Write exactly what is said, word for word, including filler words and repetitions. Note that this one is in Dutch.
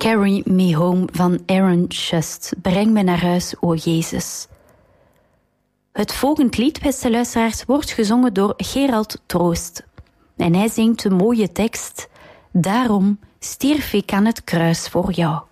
Carry Me Home van Aaron Shust. Breng me naar huis, o Jezus. Het volgend lied, beste luisteraars, wordt gezongen door Gerald Troost. En hij zingt de mooie tekst: Daarom stierf ik aan het kruis voor jou.